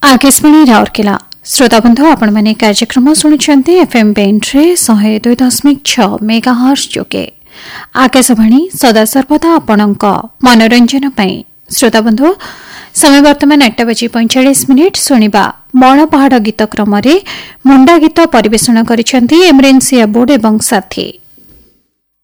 आकाशवाणी राउरकेला श्रोता बंधु आपण मैंने कार्यक्रम शुणुंट एफएम बैंड्रे 102.6 मेगाहर्ट्ज जोगे आकाशवाणी सदा सर्वदा आपणक मनोरंजन पई। श्रोता बंधु समय वर्तमान 8:45 शुणा मण पहाड़ गीत क्रम मुंडा गीत परिवेषण करिसेंती एमरेंसिया बोर्ड एवं साथी।